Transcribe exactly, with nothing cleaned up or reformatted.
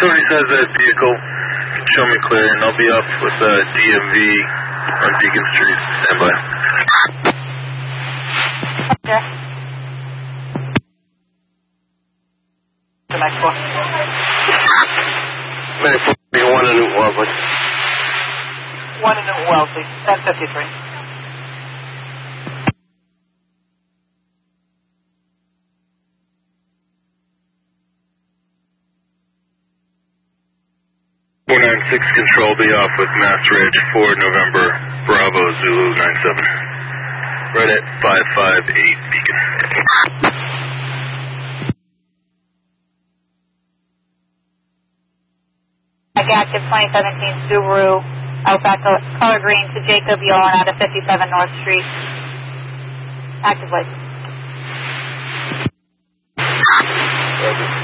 Authorities has that vehicle. Show me clear, and I'll be up with uh, D M V on Beacon Street. Stand by. Okay. The next one. Maybe one in Newton Wellesley. One in Newton Wellesley, ten fifty-three. four nine six Control, be off with Mass Ridge for November, Bravo, Zulu nine seven. Right at five five eight Beacon. Active twenty seventeen Subaru Outback color green to Jacob Yolen out of fifty-seven North Street. Active license.